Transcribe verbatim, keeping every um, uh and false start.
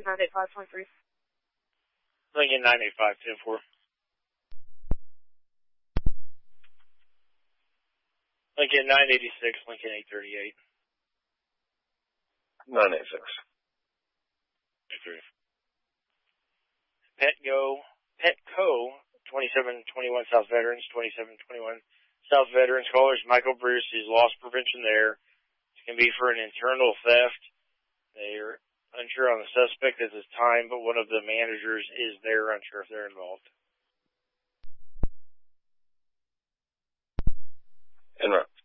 Lincoln nine eight five point three. Lincoln nine eight five ten four. Lincoln nine eighty-six, Lincoln eight thirty-eight. nine eighty-six. eight thirty. Petco, Petco, twenty-seven twenty-one South Veterans, twenty-seven twenty-one South Veterans. Callers Michael Bruce, he's loss prevention there. It can be for an internal theft. They're unsure on the suspect at this time, but one of the managers is there, unsure if they're involved. En route.